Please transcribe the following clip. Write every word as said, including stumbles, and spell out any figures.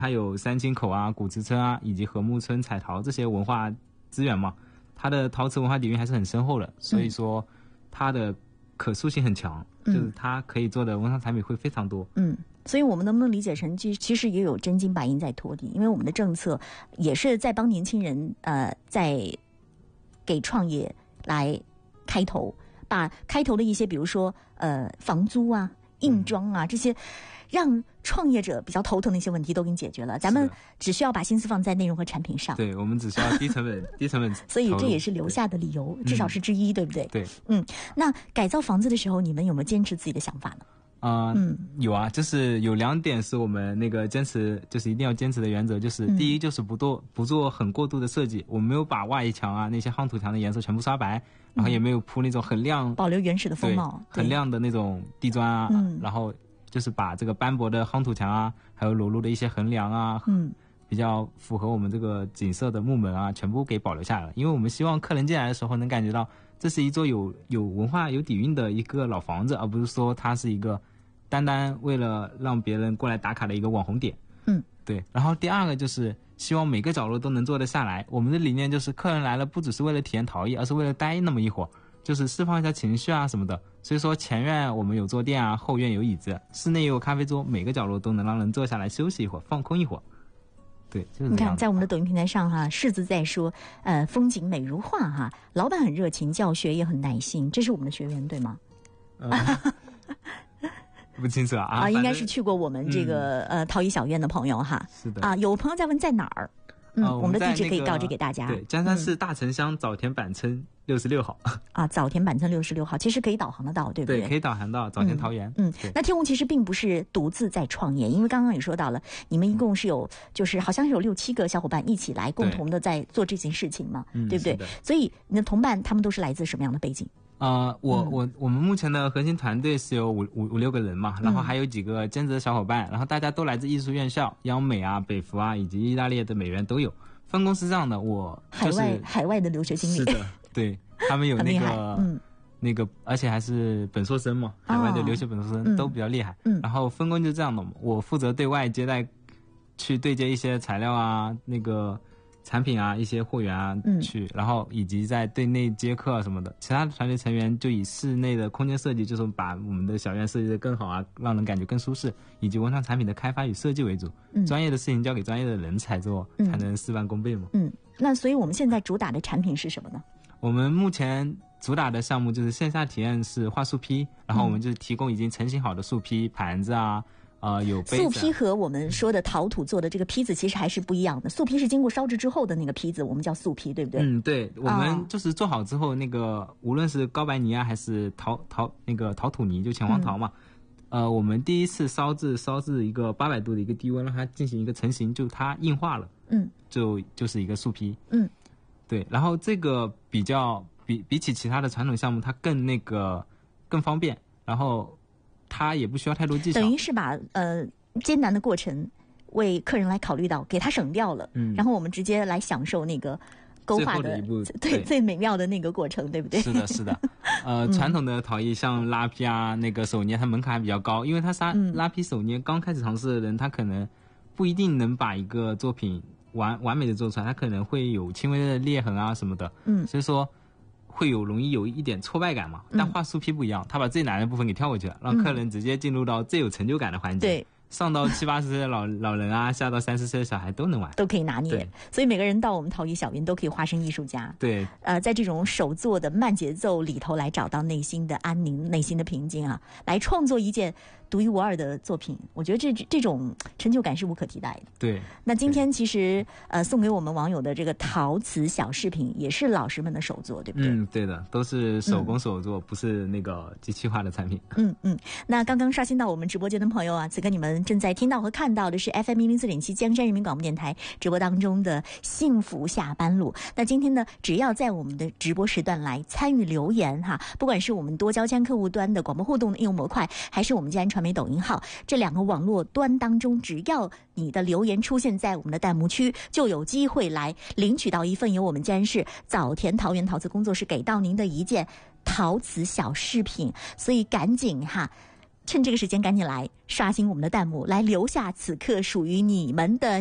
还有三清口啊、古祠村啊，以及和睦村彩陶这些文化资源嘛，它的陶瓷文化底蕴还是很深厚的，所以说它的可塑性很强，嗯、就是它可以做的文创产品会非常多。 嗯，所以我们能不能理解成，其其实也有真金白银在托底，因为我们的政策也是在帮年轻人呃，在给创业来开头，把开头的一些，比如说呃房租啊、硬装啊、嗯、这些。让创业者比较头疼的一些问题都给你解决了，咱们只需要把心思放在内容和产品上。 对，我们只需要低成本低成本所以这也是留下的理由，至少是之一，对不对？ 对， 嗯。那改造房子的时候，你们有没有坚持自己的想法呢？ 啊、呃，嗯，有啊，就是有两点是我们那个坚持，就是一定要坚持的原则，就是、嗯、第一就是不做不做很过度的设计，我们没有把外墙啊那些夯土墙的颜色全部刷白，然后也没有铺那种很亮，保留原始的风貌， 很亮的那种地砖啊，嗯、然后。就是把这个斑驳的夯土墙啊，还有裸露的一些横梁啊，嗯，比较符合我们这个景色的木门啊，全部给保留下来了。因为我们希望客人进来的时候能感觉到，这是一座有有文化、有底蕴的一个老房子，而不是说它是一个单单为了让别人过来打卡的一个网红点。嗯，对。然后第二个就是希望每个角落都能坐得下来。我们的理念就是客人来了不只是为了体验陶艺，而是为了待那么一会儿。就是释放一下情绪啊什么的，所以说前院我们有坐垫啊，后院有椅子，室内也有咖啡桌，每个角落都能让人坐下来休息一会儿，放空一会儿。对，就是这样。 你看，在我们的抖音平台上哈，柿子在说，呃，风景美如画哈，老板很热情，教学也很耐心，这是我们的学员对吗？ 呃、不清楚啊啊，应该是去过我们这个、嗯、呃陶艺小院的朋友哈。 是的啊，有朋友在问在哪儿？嗯、呃，我们的地址可以告知给大家。 对，江山市大城乡早田板村六十六号。 啊，早田板村六十六号，其实可以导航得到，对不对？ 对，可以导航到早田桃园。 嗯，嗯那天虹其实并不是独自在创业，因为刚刚也说到了，你们一共是有，就是好像是有六七个小伙伴一起来共同的在做这件事情嘛，对, 对不对？所以你的同伴他们都是来自什么样的背景？ 呃，我我我们目前的核心团队是有五五五六个人嘛，然后还有几个兼职的小伙伴，然后大家都来自艺术院校、央美啊、北服啊，以及意大利的美院都有。分公司这样的，我、就是、 海外海外的留学经历， 是的，对他们有那个嗯那个，而且还是本硕生嘛，海外的留学本硕生、哦、都比较厉害。嗯，然后分工就这样的，我负责对外接待，去对接一些材料啊，那个产品啊，一些货源啊、嗯、去，然后以及在对内接客啊什么的。其他的团队成员就以室内的空间设计，就是把我们的小院设计得更好啊，让人感觉更舒适，以及文创产品的开发与设计为主。嗯，专业的事情交给专业的人才做，嗯、才能事半功倍嘛。 嗯，那所以我们现在主打的产品是什么呢？ 我们目前主打的项目就是线下体验是画素坯，然后我们就提供已经成型好的素坯盘子啊。呃，有杯子。素坯和我们说的陶土做的这个坯子其实还是不一样的。素坯是经过烧制之后的那个坯子，我们叫素坯，对不对？ 嗯，对，我们就是做好之后，那个、哦、无论是高白泥啊，还是陶陶那个陶土泥，就乾黄陶嘛、嗯，呃，我们第一次烧制烧制一个八百度的一个低温，让它进行一个成型，就它硬化了，嗯，就就是一个素坯，嗯，对，然后这个比较比比起其他的传统项目，它更那个更方便，然后。它也不需要太多技巧， 等于是把呃艰难的过程为客人来考虑到，给他省掉了，嗯，然后我们直接来享受那个勾画的最后的一步， 对，对最美妙的那个过程，对不对？ 是的，是的。呃，嗯、传统的陶艺像拉坯啊，那个手捏，它门槛还比较高，因为它拉、嗯、拉坯手捏刚开始尝试的人，他可能不一定能把一个作品完完美的做出来，他可能会有轻微的裂痕啊什么的，嗯，所以说。会有容易有一点挫败感嘛？但画素坯不一样，他把最难的部分给跳过去了，让客人直接进入到最有成就感的环节。对。上到七八十岁的老老人啊，下到三十岁的小孩都能玩， 都可以拿捏。所以每个人到我们陶艺小院都可以化身艺术家。 对， 呃，在这种手作的慢节奏里头来找到内心的安宁、内心的平静啊，来创作一件独一无二的作品。我觉得这这种成就感是无可替代的。 对。 那今天其实呃送给我们网友的这个陶瓷小饰品，也是老师们的手作，对不对？ 嗯，对的，都是手工手作，嗯、不是那个机器化的产品。 嗯嗯。那刚刚刷新到我们直播间的朋友啊，此刻你们正在听到和看到的是 F M 一零四点七江山人民广播电台直播当中的幸福下班路。那今天呢，只要在我们的直播时段来参与留言哈，不管是我们多交签客户端的广播互动的应用模块，还是我们江山传媒抖音号这两个网络端当中，只要你的留言出现在我们的弹幕区，就有机会来领取到一份由我们江山市早田桃园陶瓷工作室给到您的一件陶瓷小饰品。所以赶紧哈。 趁这个时间赶紧来刷新我们的弹幕，来留下此刻属于你们的